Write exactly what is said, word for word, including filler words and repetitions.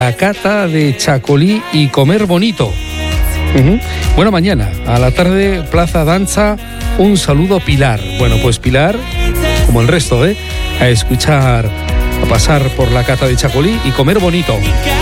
La cata de Chacolí y comer bonito. Uh-huh. Bueno, mañana a la tarde, Plaza Danza, un saludo Pilar. Bueno, pues Pilar, como el resto, ¿eh? A escuchar, a pasar por la cata de Chacolí y comer bonito.